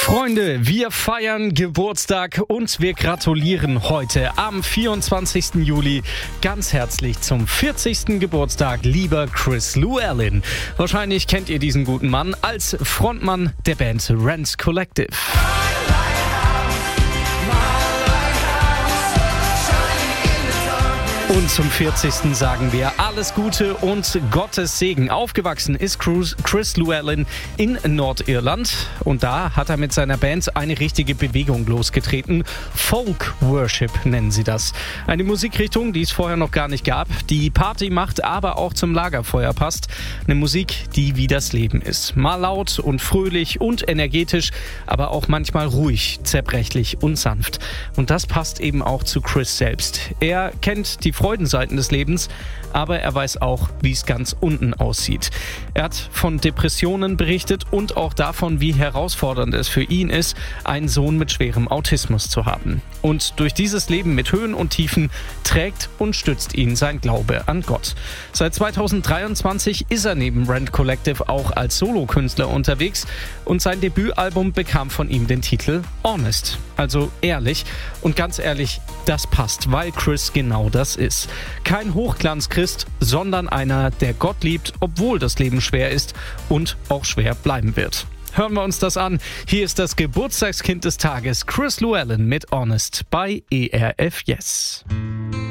Freunde, wir feiern Geburtstag und wir gratulieren heute am 24. Juli ganz herzlich zum 40. Geburtstag, lieber Chris Llewellyn. Wahrscheinlich kennt ihr diesen guten Mann als Frontmann der Band Rent Collective. Und zum 40. sagen wir alles Gute und Gottes Segen. Aufgewachsen ist Chris Llewellyn in Nordirland und da hat er mit seiner Band eine richtige Bewegung losgetreten. Folk Worship nennen sie das. Eine Musikrichtung, die es vorher noch gar nicht gab, die Party macht, aber auch zum Lagerfeuer passt. Eine Musik, die wie das Leben ist. Mal laut und fröhlich und energetisch, aber auch manchmal ruhig, zerbrechlich und sanft. Und das passt eben auch zu Chris selbst. Er kennt die Freudenseiten des Lebens, aber er weiß auch, wie es ganz unten aussieht. Er hat von Depressionen berichtet und auch davon, wie herausfordernd es für ihn ist, einen Sohn mit schwerem Autismus zu haben. Und durch dieses Leben mit Höhen und Tiefen trägt und stützt ihn sein Glaube an Gott. Seit 2023 ist er neben Rent Collective auch als Solokünstler unterwegs und sein Debütalbum bekam von ihm den Titel Honest, also ehrlich. Und ganz ehrlich, das passt, weil Chris genau das ist. Kein Hochglanzchrist, sondern einer, der Gott liebt, obwohl das Leben schwer ist und auch schwer bleiben wird. Hören wir uns das an. Hier ist das Geburtstagskind des Tages, Chris Llewellyn mit Honest bei ERF Yes.